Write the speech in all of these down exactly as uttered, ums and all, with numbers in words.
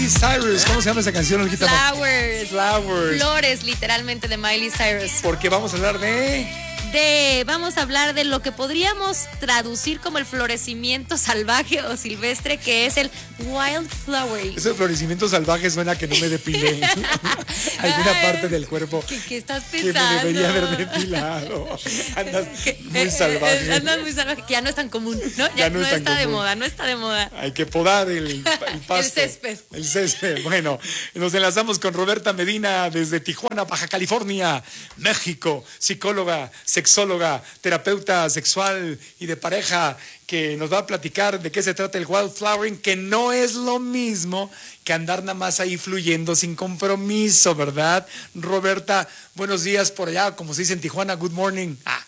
Cyrus, ¿cómo se llama esa canción? Flowers. Flowers. Flores, literalmente, de Miley Cyrus. Porque vamos a hablar de... De, vamos a hablar de lo que podríamos traducir como el florecimiento salvaje o silvestre, que es el wildflowering. Ese florecimiento salvaje suena que no me depilé. Alguna Ay, parte del cuerpo ¿Qué, qué estás que pensando? me debería haber depilado. Andas muy salvaje. Eh, Andas muy salvaje, que ya no es tan común, ¿no? Ya, Ya no no, es tan está de común. moda, no está de moda. Hay que podar el, el pasto. El césped. El césped. Bueno, nos enlazamos con Roberta Medina desde Tijuana, Baja California, México, psicóloga, sexóloga, terapeuta sexual y de pareja, que nos va a platicar de qué se trata el wildflowering, que no es lo mismo que andar nada más ahí fluyendo sin compromiso, ¿verdad? Roberta, buenos días por allá, como se dice en Tijuana, good morning. Ah.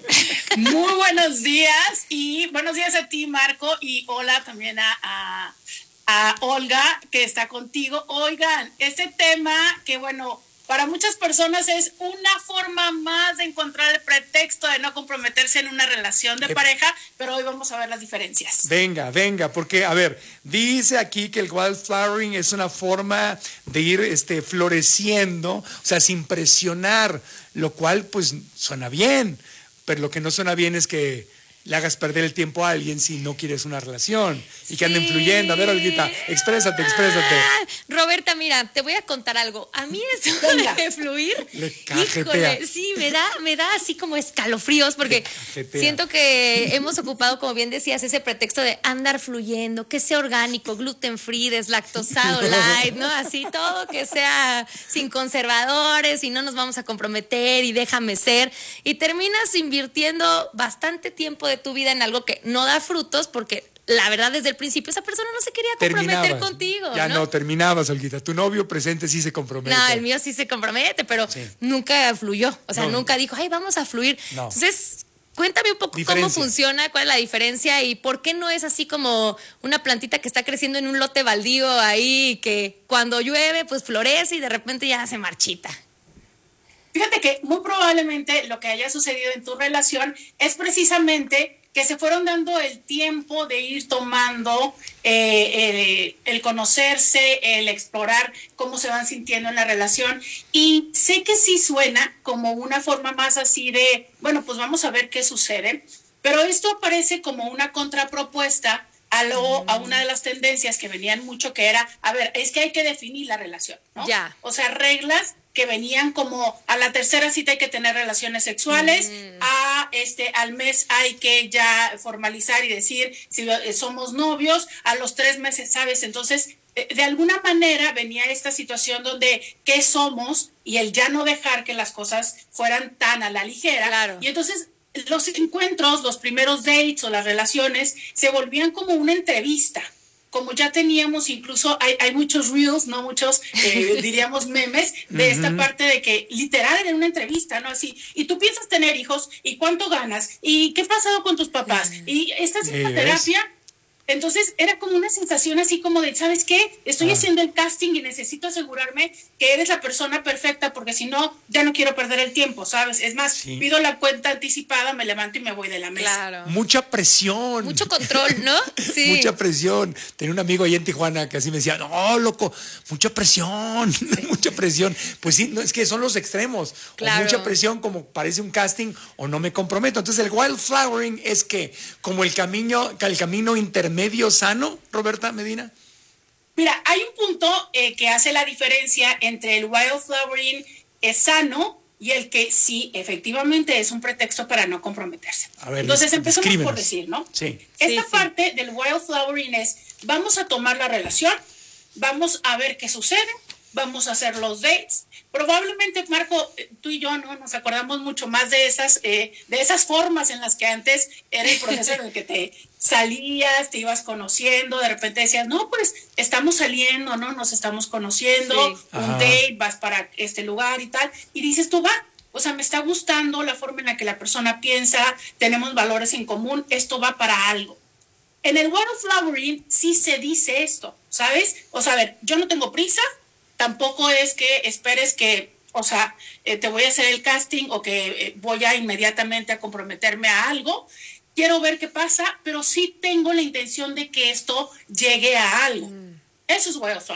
Muy buenos días y buenos días a ti, Marco, y hola también a, a, a Olga, que está contigo. Oigan, este tema que, bueno, para muchas personas es una forma más de encontrar el pretexto de no comprometerse en una relación de pareja, pero hoy vamos a ver las diferencias. Venga, venga, porque, a ver, dice aquí que el wildflowering es una forma de ir este, floreciendo, o sea, sin presionar, lo cual, pues, suena bien, pero lo que no suena bien es que le hagas perder el tiempo a alguien si no quieres una relación y que anden Sí. fluyendo. A ver, Olguita, exprésate, exprésate. Ah, Roberta, mira, te voy a contar algo. A mí eso Venga. de fluir, Le cajetea. híjole, sí, me da, me da así como escalofríos, porque Le cajetea. siento que hemos ocupado, como bien decías, ese pretexto de andar fluyendo, que sea orgánico, gluten free, deslactosado, light, ¿no? Así todo que sea sin conservadores y no nos vamos a comprometer y déjame ser. Y terminas invirtiendo bastante tiempo de tu vida en algo que no da frutos, porque la verdad desde el principio esa persona no se quería comprometer Terminabas. contigo, Ya ¿no? no, terminabas, Olguita. Tu novio presente sí se compromete. No, el mío sí se compromete, pero Sí. nunca fluyó. O sea, No. nunca dijo, ay, vamos a fluir. No. Entonces, cuéntame un poco cómo Diferencia. funciona, cuál es la diferencia y por qué no es así como una plantita que está creciendo en un lote baldío ahí, que cuando llueve, pues florece y de repente ya se marchita. Fíjate que muy probablemente lo que haya sucedido en tu relación es precisamente que se fueron dando el tiempo de ir tomando eh, el, el conocerse, el explorar cómo se van sintiendo en la relación. Y sé que sí suena como una forma más así de, bueno, pues vamos a ver qué sucede, pero esto aparece como una contrapropuesta a, lo, a una de las tendencias que venían mucho, que era, a ver, es que hay que definir la relación, ¿no? Ya. O sea, reglas que venían como a la tercera cita hay que tener relaciones sexuales, mm. a este al mes hay que ya formalizar y decir si somos novios, a los tres meses, ¿sabes? Entonces, de alguna manera venía esta situación donde qué somos y el ya no dejar que las cosas fueran tan a la ligera. Claro. Y entonces los encuentros, los primeros dates o las relaciones se volvían como una entrevista. Como ya teníamos, incluso hay, hay muchos reels, no muchos, eh, diríamos memes, de esta uh-huh. parte de que literal en una entrevista, ¿no? Así, y tú piensas tener hijos, y cuánto ganas, y qué ha pasado con tus papás, y estás en la terapia. Entonces era como una sensación así como de, ¿sabes qué? Estoy ah. haciendo el casting y necesito asegurarme que eres la persona perfecta, porque si no, ya no quiero perder el tiempo, ¿sabes? Es más, sí. pido la cuenta anticipada, me levanto y me voy de la mesa. Claro. Mucha presión. Mucho control, ¿no? Sí. Mucha presión. Tenía un amigo ahí en Tijuana que así me decía, no, loco, mucha presión, sí. mucha presión. Pues sí, no, es que son los extremos. Claro. O mucha presión como parece un casting o no me comprometo. Entonces el wildflowering es que como el camino, el camino intermedio medio sano, Roberta Medina. Mira, hay un punto eh, que hace la diferencia entre el wildflowering es sano y el que sí, efectivamente, es un pretexto para no comprometerse. A ver, entonces empezamos por decir, ¿no? Sí. Esta sí, parte sí. del wildflowering es, vamos a tomar la relación, vamos a ver qué sucede, vamos a hacer los dates. Probablemente, Marco, tú y yo no nos acordamos mucho más de esas, eh, de esas formas en las que antes era el proceso en el que te salías, te ibas conociendo, de repente decías, no, pues estamos saliendo, ¿no? Nos estamos conociendo, sí. un Ajá. date, vas para este lugar y tal, y dices tú, va, o sea, me está gustando la forma en la que la persona piensa, tenemos valores en común, esto va para algo. En el wildflowering sí se dice esto, ¿sabes? O sea, a ver, yo no tengo prisa, tampoco es que esperes que, o sea, eh, te voy a hacer el casting o que eh, voy a inmediatamente a comprometerme a algo. Quiero ver qué pasa, pero sí tengo la intención de que esto llegue a algo. Mm. Eso es wildflowering.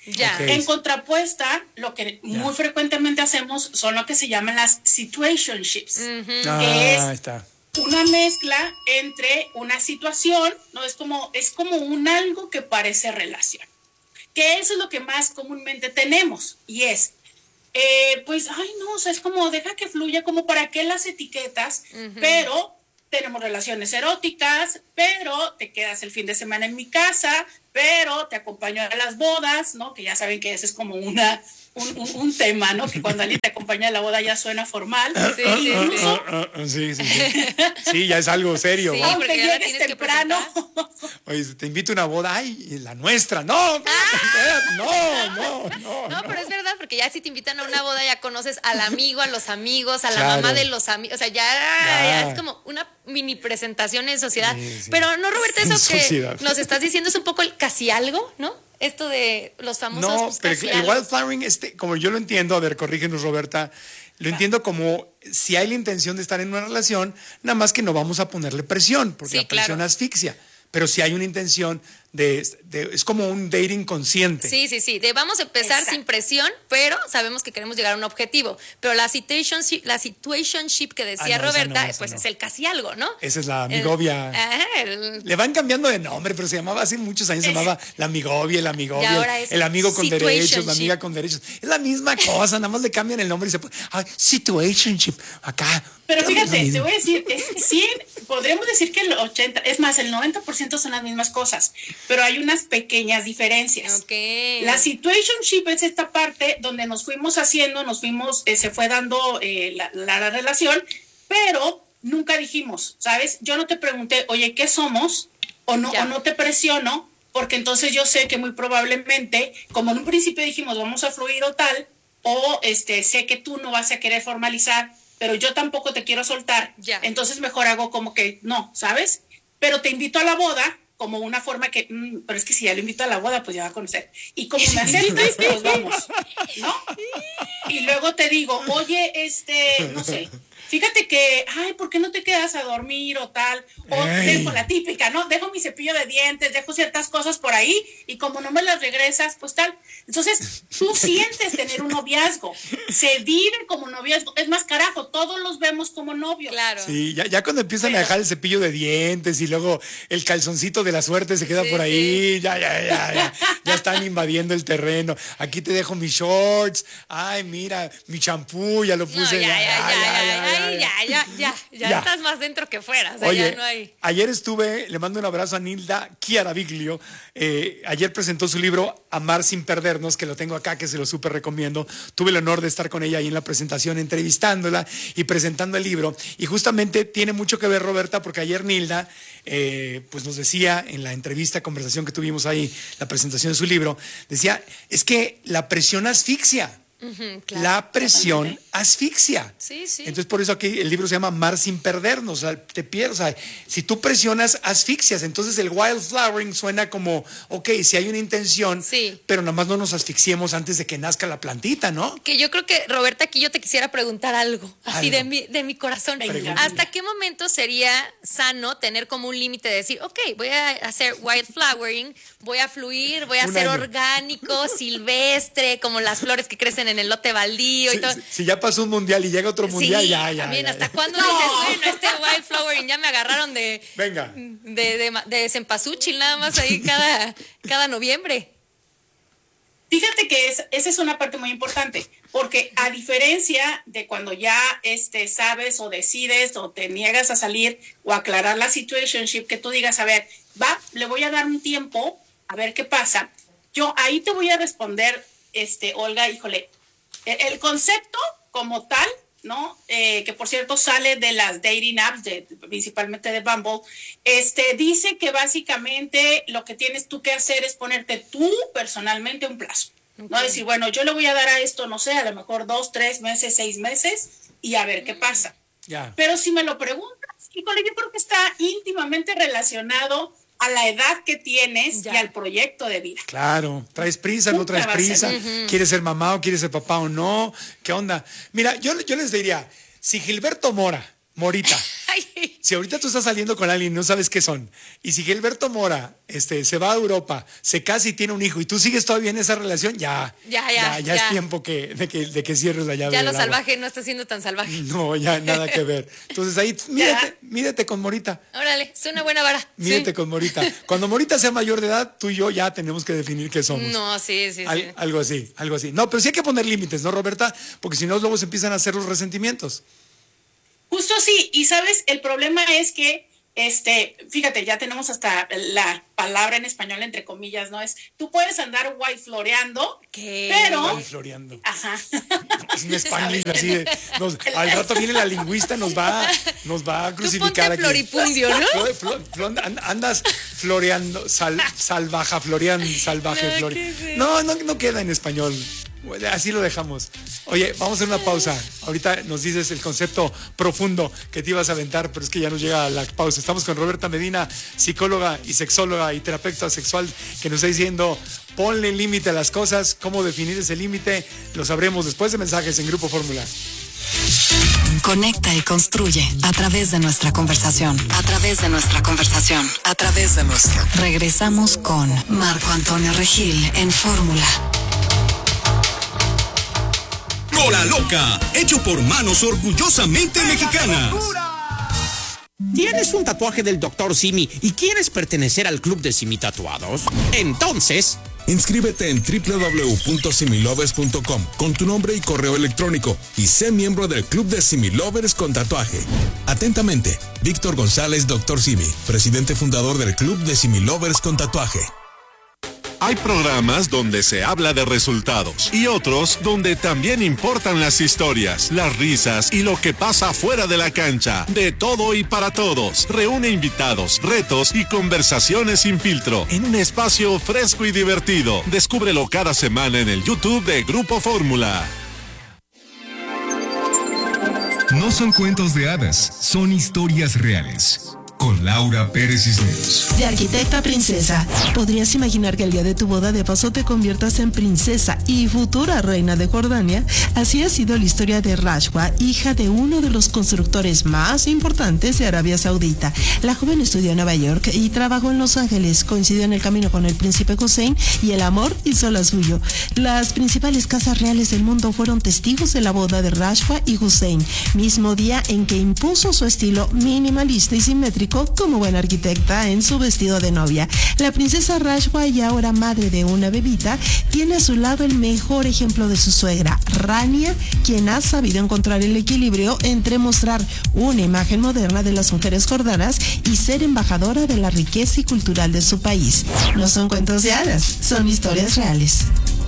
Ya. Ok. En contrapuesta, lo que Ya. muy frecuentemente hacemos son lo que se llaman las situationships, Ah, que es ahí está. una mezcla entre una situación, ¿no? Es como, es como un algo que parece relación. Que eso es lo que más comúnmente tenemos. Y es, eh, pues, ay, no, o sea, es como, deja que fluya, como para qué las etiquetas, uh-huh. Pero tenemos relaciones eróticas, pero te quedas el fin de semana en mi casa, pero te acompaño a las bodas, ¿no? Que ya saben que ese es como una... Un, un, un tema, ¿no? Que cuando alguien te acompaña a la boda ya suena formal. Sí, sí, incluso, sí, sí, sí. Sí, ya es algo serio. Sí, ¿va? aunque llegues temprano. Oye, te invito a una boda, ay, la nuestra. No, ah. no, no, no. No, pero es verdad, porque ya si te invitan a una boda ya conoces al amigo, a los amigos, a la Claro. mamá de los amigos. O sea, ya, Ya. ya es como una mini presentación en sociedad. Sí, sí. Pero no, Roberto, eso En que sociedad. nos estás diciendo es un poco el casi algo, ¿no? Esto de los famosos. No, pues, pero casi el algo. wildflowering, este, como yo lo entiendo, a ver, corrígenos, Roberta, lo entiendo como si hay la intención de estar en una relación, nada más que no vamos a ponerle presión, porque Sí, la presión claro. asfixia. Pero si hay una intención de, de- es como un dating consciente. Sí, sí, sí. De vamos a empezar Exacto. sin presión, pero sabemos que queremos llegar a un objetivo. Pero la situationship, la situationship que decía Ah, no, esa Roberta, no, esa pues no. es el casi algo, ¿no? Esa es la El- amigovia. Ajá, el- Le van cambiando de nombre, pero se llamaba hace muchos años, se llamaba la amigovia, el amigovia, Y ahora es el amigo con derechos, la situationship. amiga con derechos. Es la misma cosa, nada más le cambian el nombre y se pone, ay, situationship, acá. Pero Es lo fíjate, te mismo. voy a decir, es que sí, podremos decir que el ochenta, es más, el noventa por ciento son las mismas cosas, pero hay unas pequeñas diferencias. Ok. La situationship es esta parte donde nos fuimos haciendo, nos fuimos, eh, se fue dando eh, la, la- la relación, pero nunca dijimos, ¿sabes? Yo no te pregunté, oye, ¿qué somos? O no, Ya. o no te presiono, porque entonces yo sé que muy probablemente, como en un principio dijimos, vamos a fluir o tal, o este, sé que tú no vas a querer formalizar, pero yo tampoco te quiero soltar, Ya. entonces mejor hago como que no, ¿sabes? Pero te invito a la boda como una forma que, mm, pero es que si ya lo invito a la boda, pues ya va a conocer. Y como me aceptas, pues vamos, ¿no? Y luego te digo, oye, este, no sé, fíjate que, ay, ¿por qué no te quedas a dormir o tal? O Ey. dejo la típica, ¿no? Dejo mi cepillo de dientes, dejo ciertas cosas por ahí y como no me las regresas, pues tal. Entonces, tú sientes tener un noviazgo, se vive como noviazgo. Es más, carajo, todos los vemos como novios. Claro. Sí, ya, ya cuando empiezan Pero- a dejar el cepillo de dientes y luego el calzoncito de la suerte se queda Sí, por ahí, ya, ya, ya, ya, ya están invadiendo el terreno. Aquí te dejo mis shorts, ay, mira, mi champú, ya lo No, puse. ya, ya, ya, ya, ya, ya, ya, ya, ya Ya. estás más dentro que fuera. O sea, Oye, ya no hay. ayer estuve, le mando un abrazo a Nilda Chiaraviglio. Eh, ayer presentó su libro Amar sin perdernos, que lo tengo acá, que se lo súper recomiendo. Tuve el honor de estar con ella ahí en la presentación, entrevistándola y presentando el libro. Y justamente tiene mucho que ver, Roberta, porque ayer Nilda eh, pues nos decía en la entrevista, conversación que tuvimos ahí, la presentación de su libro, decía, es que la presión asfixia. Ujú, claro. La presión Totalmente. asfixia. Sí, sí. Entonces, por eso aquí el libro se llama Mar sin perdernos. O sea, te pierdes. O sea, si tú presionas, asfixias. Entonces, el wildflowering suena como, ok, si hay una intención, Sí. pero nada más no nos asfixiemos antes de que nazca la plantita, ¿no? Que yo creo que, Roberta, aquí yo te quisiera preguntar algo, así Algo. de mi, de mi corazón. Venga. ¿Hasta qué momento sería sano tener como un límite de decir, ok, voy a hacer wildflowering, voy a fluir, voy a Un ser año. orgánico, silvestre, como las flores que crecen en el lote baldío y Si, todo? si- si ya pasó un mundial y llega otro mundial, Sí, ya, ya. también, ya, ¿hasta ya. cuándo No. dices, bueno, este wildflowering ya me agarraron de, Venga. de, de, ma- de cempasúchil nada más ahí cada, cada noviembre? Fíjate que es, esa es una parte muy importante, porque a diferencia de cuando ya este, sabes o decides o te niegas a salir o aclarar la situationship, que tú digas, a ver, va, le voy a dar un tiempo, a ver qué pasa. Yo ahí te voy a responder, este, Olga, híjole, el, el concepto como tal, ¿no? Eh, que por cierto sale de las dating apps, de, principalmente de Bumble, este, dice que básicamente lo que tienes tú que hacer es ponerte tú personalmente un plazo. No Ok. decir, bueno, yo le voy a dar a esto, no sé, a lo mejor dos, tres meses, seis meses y a ver qué pasa. Ya. Pero si me lo preguntas, híjole, yo creo que está íntimamente relacionado a la edad que tienes Ya. y al proyecto de vida. Claro, traes prisa, no Nunca traes va a prisa, ser. quieres ser mamá o quieres ser papá o no, ¿qué onda? Mira, yo, yo les diría, si Gilberto Mora Morita. Si ahorita tú estás saliendo con alguien y no sabes qué son, y si Gilberto Mora este, se va a Europa, se casa y tiene un hijo, y tú sigues todavía en esa relación, ya, ya, ya, ya, ya, ya. es tiempo que, de, que, de que cierres la llave. Ya del lo agua. salvaje no está siendo tan salvaje. No, ya nada que ver. Entonces ahí, mídete, mídete con Morita. Órale, es una buena vara. Mídete sí. con Morita. Cuando Morita sea mayor de edad, tú y yo ya tenemos que definir qué somos. No, sí, sí, Al, sí. Algo así, algo así. No, pero sí hay que poner límites, ¿no, Roberta? Porque si no, luego se empiezan a hacer los resentimientos. Justo sí, y sabes, el problema es que, este, fíjate, ya tenemos hasta la palabra en español entre comillas, ¿no? Es, tú puedes andar guay floreando, ¿Qué? pero... Guay floreando. Ajá. Es un español así de, nos, al rato viene la lingüista, nos va, nos va a crucificar aquí. Tú ponte floripundio, ¿no? Flor, flor, flor, andas floreando, sal, salvaja, floreando, salvaje, No, flore. No, no, no queda en español. Así lo dejamos. Oye, vamos a hacer una pausa. Ahorita nos dices el concepto profundo que te ibas a aventar, pero es que ya nos llega la pausa. Estamos con Roberta Medina, psicóloga y sexóloga y terapeuta sexual, que nos está diciendo, ponle límite a las cosas, cómo definir ese límite. Lo sabremos después de mensajes en Grupo Fórmula. Conecta y construye a través de nuestra conversación. A través de nuestra conversación. A través de nuestra. Regresamos con Marco Antonio Regil en Fórmula. Cola Loca, hecho por manos orgullosamente mexicanas. ¿Tienes un tatuaje del doctor Simi y quieres pertenecer al club de Simi Tatuados? Entonces, inscríbete en doble u doble u doble u punto similovers punto com con tu nombre y correo electrónico y sé miembro del club de Similovers con tatuaje. Atentamente, Víctor González, doctor Simi, presidente fundador del club de Similovers con tatuaje. Hay programas donde se habla de resultados y otros donde también importan las historias, las risas y lo que pasa fuera de la cancha. De todo y para todos. Reúne invitados, retos y conversaciones sin filtro en un espacio fresco y divertido. Descúbrelo cada semana en el YouTube de Grupo Fórmula. No son cuentos de hadas, son historias reales. Con Laura Pérez Cisneros. De arquitecta a princesa. ¿Podrías imaginar que el día de tu boda de paso te conviertas en princesa y futura reina de Jordania? Así ha sido la historia de Rashwa, hija de uno de los constructores más importantes de Arabia Saudita. La joven estudió en Nueva York y trabajó en Los Ángeles. Coincidió en el camino con el príncipe Hussein y el amor hizo la suyo. Las principales casas reales del mundo fueron testigos de la boda de Rashwa y Hussein, mismo día en que impuso su estilo minimalista y simétrico como buena arquitecta en su vestido de novia. La princesa Rashwa, y ahora madre de una bebita, tiene a su lado el mejor ejemplo de su suegra, Rania, quien ha sabido encontrar el equilibrio entre mostrar una imagen moderna de las mujeres jordanas y ser embajadora de la riqueza y cultural de su país. No son cuentos de hadas, son historias reales.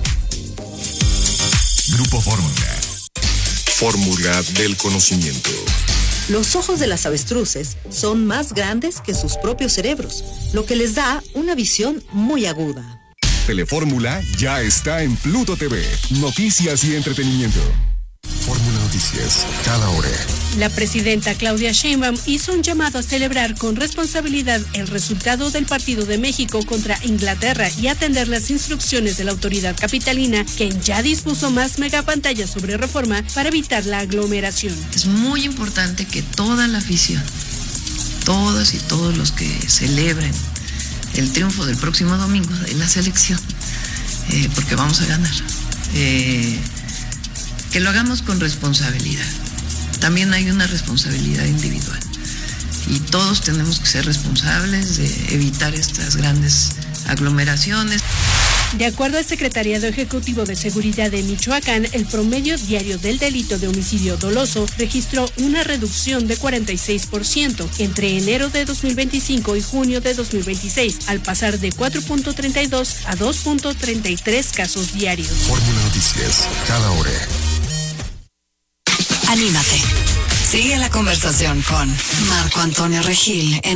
Grupo Fórmula. Fórmula del conocimiento. Los ojos de las avestruces son más grandes que sus propios cerebros, lo que les da una visión muy aguda. Telefórmula ya está en Pluto T V. Noticias y entretenimiento. Fórmula Noticias, cada hora. La presidenta Claudia Sheinbaum hizo un llamado a celebrar con responsabilidad el resultado del partido de México contra Inglaterra y atender las instrucciones de la autoridad capitalina, quien ya dispuso más megapantallas sobre Reforma para evitar la aglomeración. Es muy importante que toda la afición, todas y todos los que celebren el triunfo del próximo domingo de la selección, eh, porque vamos a ganar, eh, que lo hagamos con responsabilidad. También hay una responsabilidad individual y todos tenemos que ser responsables de evitar estas grandes aglomeraciones. De acuerdo al Secretariado Ejecutivo de Seguridad de Michoacán, el promedio diario del delito de homicidio doloso registró una reducción de cuarenta y seis por ciento entre enero de dos mil veinticinco y junio de dos mil veintiséis, al pasar de cuatro punto treinta y dos a dos punto treinta y tres casos diarios. Fórmula Noticias, cada hora. Anímate. Sigue la conversación con Marco Antonio Regil en